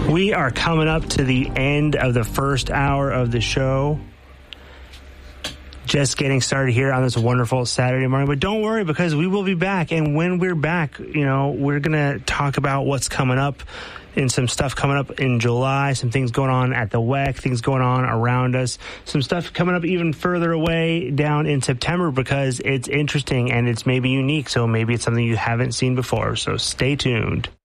We are coming up to the end of the first hour of the show. Just getting started here on this wonderful Saturday morning. But don't worry, because we will be back. And when we're back, we're going to talk about what's coming up and some stuff coming up in July, some things going on at the WEC, things going on around us, some stuff coming up even further away down in September, because it's interesting and it's maybe unique. So maybe it's something you haven't seen before. So stay tuned.